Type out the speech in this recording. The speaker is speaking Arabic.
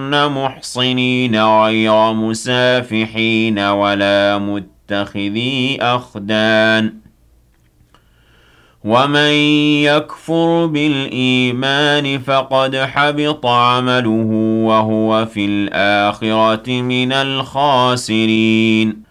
غيرن محصنين غير مسافحين ولا متخذي أخدان ومن يكفر بالإيمان فقد حبط عمله وهو في الآخرة من الخاسرين